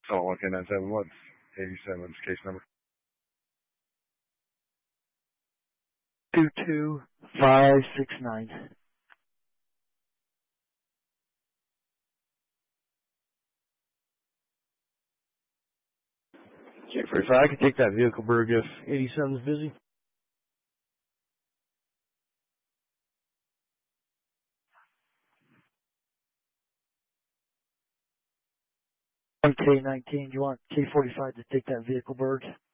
Salt Lake 97, what's 87's case number? 22569. Jeffrey, if I could take that vehicle, Berg, if 87's busy. K19, you want K45 to take that vehicle, Berg?